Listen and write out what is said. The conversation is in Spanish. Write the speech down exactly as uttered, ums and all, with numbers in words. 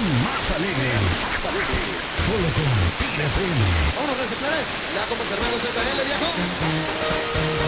más alegres. Solo con Tigre F M. Vámonos, receptores. Ya como hermanos, el canal de viajo.